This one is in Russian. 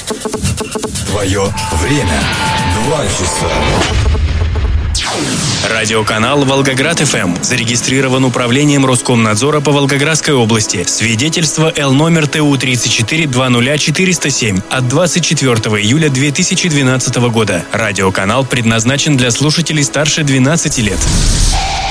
Твое время. 2 часа. Радиоканал «Волгоград-ФМ» зарегистрирован управлением Роскомнадзора по Волгоградской области. Свидетельство Л номер ТУ-34-20407 от 24 июля 2012 года. Радиоканал предназначен для слушателей старше 12 лет.